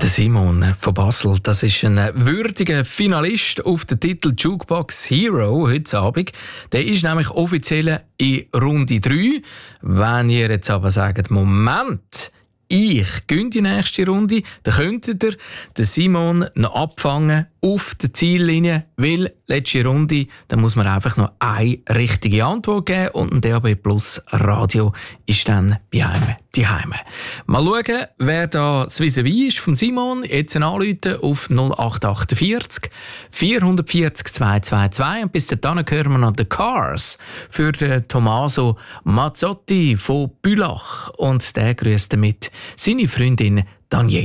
Der Simon von Basel, das ist ein würdiger Finalist auf den Titel Jukebox Hero heute Abend. Der ist nämlich offiziell in Runde 3. Wenn ihr jetzt aber sagt, Moment, ich gehe die nächste Runde, dann könntet ihr den Simon noch abfangen auf der Ziellinie, weil letzte Runde, da muss man einfach noch eine richtige Antwort geben und ein DAB Plus Radio ist dann bei einem daheim. Mal schauen, wer da das Vis-à-vis ist vom Simon. Jetzt anrufen auf 0848 440 222 und bis dahin hören wir noch The Cars für den Tommaso Mazzotti von Bülach und der grüßt damit seine Freundin Daniela.